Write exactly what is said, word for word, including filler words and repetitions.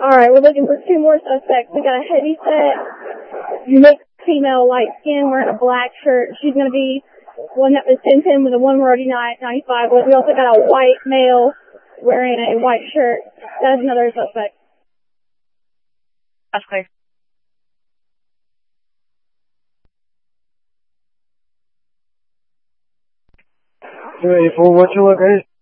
Alright, we're looking for two more suspects. We got a heavy set, mixed female, light skin, wearing a black shirt. She's going to be one that was sent in with a one forty ninety-five. We also got a white male wearing a white shirt. That's another suspect. That's clear. two eighty-four, what's your location?